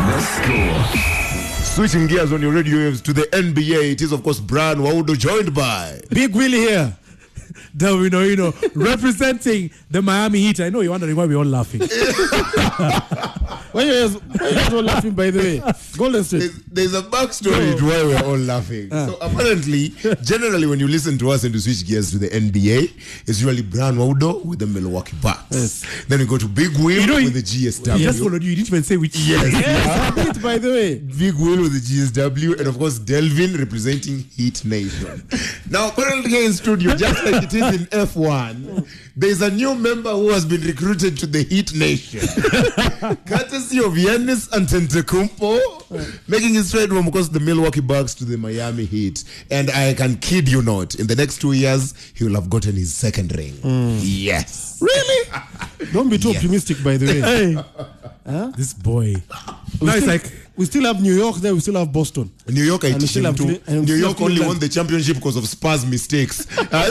The Score. Switching gears on your radio waves to the NBA, it is of course Brian Waudo joined by Big Willie here. Delvin, representing the Miami Heat. I know you're wondering why we're all laughing. Why are you guys all laughing, by the way? Golden State. There's a backstory to why we're all laughing. So apparently, generally when you listen to us and you switch gears to the NBA, it's usually Brian Waudo with the Milwaukee Bucks. Yes. Then you go to Big Will with the GSW. Just followed you. You didn't even say which. Yes. By the way. Big Will with the GSW, and of course Delvin representing Heat Nation. Now currently here in studio, just like it is in F1, there's a new member who has been recruited to the Heat Nation. Courtesy of Giannis Antetokounmpo, making his trade from, of course, the Milwaukee Bucks to the Miami Heat. And I can kid you not, in the next 2 years, he will have gotten his second ring. Yes. Really? Don't be too optimistic, by the way. Hey. This boy. Now it's like, we still have New York there, we still have Boston. New York, I And we teach still him have too. New York only won the championship because of Spurs mistakes.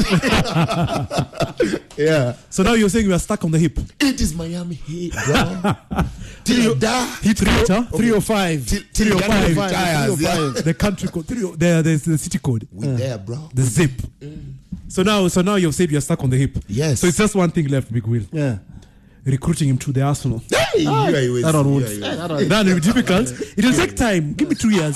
Yeah. so now you're saying we are stuck on the hip. It is Miami Heat, bro. Till you die. Heat Rita. 305. Till you 305. retires. Yeah. 305. The country code. There's the city code. We there, bro. The zip. So now you've said you're stuck on the hip. Yes. So it's just one thing left, Big Will. Yeah. Recruiting him to the Arsenal. Hey, That one would. That will be difficult. It will take time. Give me 2 years.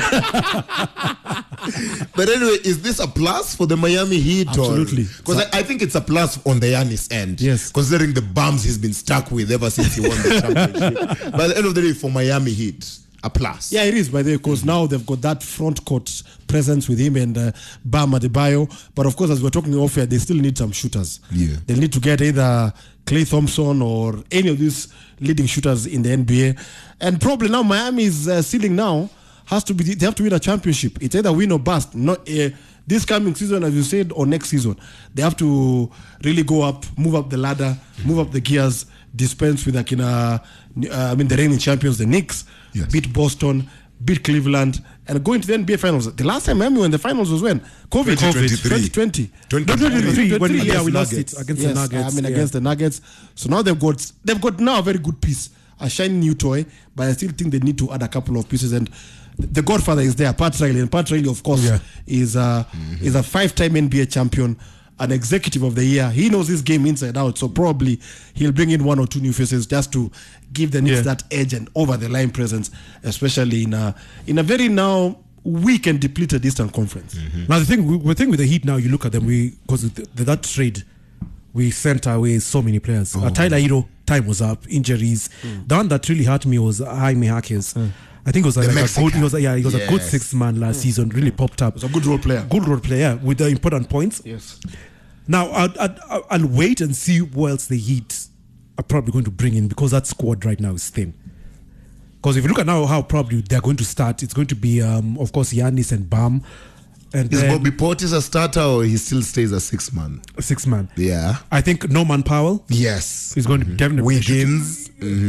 But anyway, is this a plus for the Miami Heat? Absolutely. Because I think it's a plus on the Giannis end. Yes. Considering the bums he's been stuck with ever since he won the championship. But at the end of the day, for Miami Heat, a plus. Yeah, it is, by the way, because now they've got that front court presence with him and Bam Adebayo. But of course, as we're talking off here, they still need some shooters. Yeah. They need to get either Klay Thompson or any of these leading shooters in the NBA. And probably now Miami's ceiling now has to be, they have to win a championship. It's either win or bust. Not this coming season, as you said, or next season. They have to really go up, move up the ladder, move up the gears, dispense with the reigning champions, the Knicks, beat Boston, beat Cleveland, and go into the NBA Finals. The last time Miami won the finals was when? COVID. 2020. 2023. When we lost Nuggets. it against the Nuggets. Against the Nuggets. So now they've got now a very good piece, a shiny new toy, but I still think they need to add a couple of pieces. And the Godfather is there, Pat Riley. And Pat Riley, of course, is a 5-time NBA champion, an executive of the year. He knows this game inside out, so probably he'll bring in 1 or 2 new faces just to give the Knicks that edge and over the line presence, especially in a very now weak and depleted Eastern Conference. Now the thing with the Heat now, you look at them, because that trade we sent away so many players. Tyler Hero, time was up, injuries. The one that really hurt me was Jaime Jaquez. I think it was a good 6 man last season. Really popped up. He's a good role player. Good role player with the important points. Yes. Now I'll wait and see who else the Heat are probably going to bring in, because that squad right now is thin. Because if you look at now how probably they're going to start, it's going to be of course Giannis and Bam. And is Bobby Portis a starter, or he still stays a 6 man? 6 man. Yeah. I think Norman Powell. Yes. He's going to definitely Wiggins.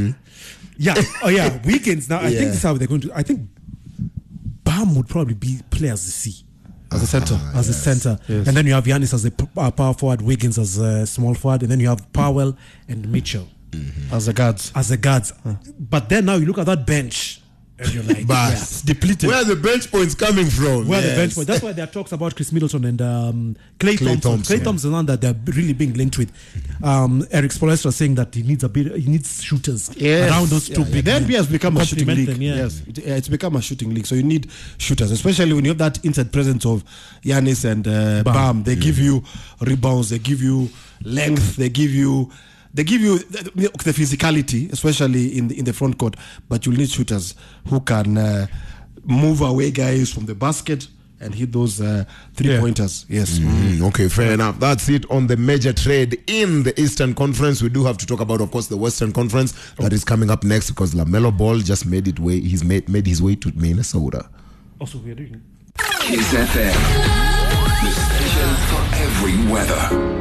Wiggins. Now I think this is how they're going to. I think Bam would probably play as the C. As a center. As a center. Yes. And then you have Giannis as a power forward, Wiggins as a small forward, and then you have Powell and Mitchell as the guards. But then now you look at that bench and you're like, it's depleted. Where are the bench points coming from? The bench points? That's why there are talks about Chris Middleton and Klay Thompson. Klay Thompson is one that they're really being linked with. Eric Spoelstra saying that he needs shooters around those two big men. The NBA has become a shooting league. Yes, it's become a shooting league. So you need shooters, especially when you have that inside presence of Giannis and Bam. They give you rebounds, they give you length, they give you the physicality, especially in the front court. But you'll need shooters who can move away guys from the basket and hit those 3-pointers. Yes. Okay, fair enough. That's it on the major trade in the Eastern Conference. We do have to talk about, of course, the Western Conference that is coming up next, because LaMelo Ball just made his way to Minnesota. Also, we are doing Kiss FM, the station for every weather.